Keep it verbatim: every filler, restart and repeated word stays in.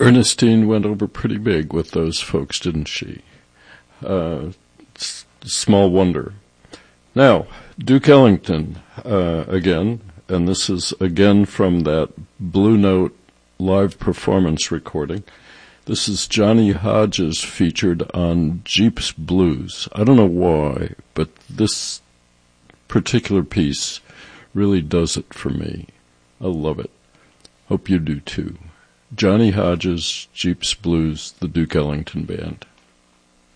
Ernestine went over pretty big with those folks, didn't she? Uh, s- small wonder. Now, Duke Ellington, uh, again, and this is again from that Blue Note live performance recording. This is Johnny Hodges featured on Jeep's Blues. I don't know why, but this particular piece really does it for me. I love it. Hope you do too. Johnny Hodges, Jeep's Blues, the Duke Ellington Band.